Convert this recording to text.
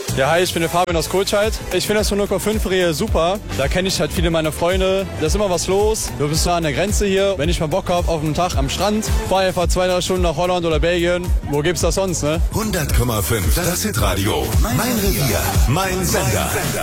Ja, hi, ich bin der Fabian aus Kohlscheid. Ich finde das 100,5-Rehe super. Da kenne ich halt viele meiner Freunde. Da ist immer was los. Du bist nah an der Grenze hier. Wenn ich mal Bock habe auf einen Tag am Strand, fahr einfach 2-3 Stunden nach Holland oder Belgien. Wo gibt's das sonst, ne? 100,5. Das Hitradio. Mein Revier. Mein Sender.